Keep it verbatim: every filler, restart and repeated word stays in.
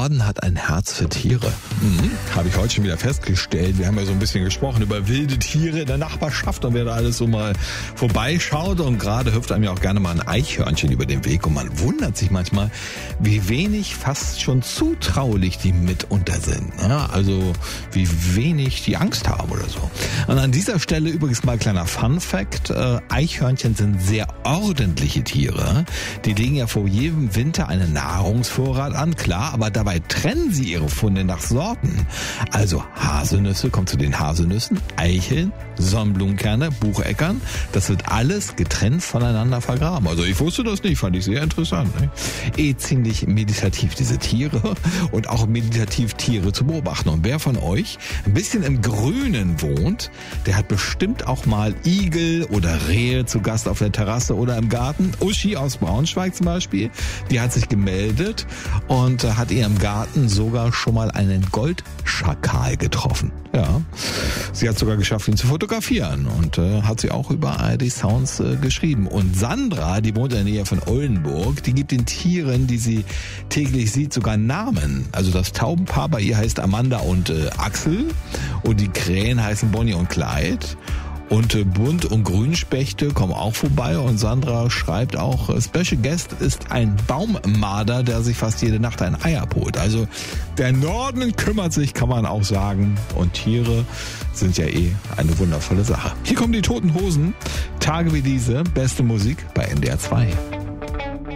Norden hat ein Herz für Tiere. Mhm. Habe ich heute schon wieder festgestellt. Wir haben ja so ein bisschen gesprochen über wilde Tiere in der Nachbarschaft und wer da alles so mal vorbeischaut. Und gerade hüpft einem ja auch gerne mal ein Eichhörnchen über den Weg. Und man wundert sich manchmal, wie wenig, fast schon zutraulich die mitunter sind. Ja, also wie wenig die Angst haben oder so. Und an dieser Stelle übrigens mal ein kleiner Fun-Fact. Äh, Eichhörnchen sind sehr ordentliche Tiere. Die legen ja vor jedem Winter einen Nahrungsvorrat an, klar, aber dabei trennen sie ihre Funde nach Sorten. Also Haselnüsse kommt zu den Haselnüssen, Eicheln, Sonnenblumenkerne, Bucheckern. Das wird alles getrennt voneinander vergraben. Also ich wusste das nicht, fand ich sehr interessant. Ne? Eh ziemlich meditativ diese Tiere und auch meditativ Tiere zu beobachten. Und wer von euch ein bisschen im Grünen wohnt, der hat bestimmt auch mal Igel oder Rehe zu Gast auf der Terrasse oder im Garten. Uschi aus Braunschweig zum Beispiel, die hat sich gemeldet und hat ihr im Garten sogar schon mal einen Goldschakal getroffen. Ja, sie hat sogar geschafft, ihn zu fotografieren und äh, hat sie auch über A R D Sounds äh, geschrieben. Und Sandra, die wohnt in der Nähe von Oldenburg, die gibt den Tieren, die sie täglich sieht, sogar Namen. Also das Taubenpaar bei ihr heißt Amanda und äh, Axel und die Krähen heißen Bonnie und Clyde. Und äh, Bunt- und Grünspechte kommen auch vorbei und Sandra schreibt auch, äh, Special Guest ist ein Baummarder, der sich fast jede Nacht ein Ei abholt. Also der Norden kümmert sich, kann man auch sagen. Und Tiere sind ja eh eine wundervolle Sache. Hier kommen die Toten Hosen. Tage wie diese, beste Musik bei N D R zwei.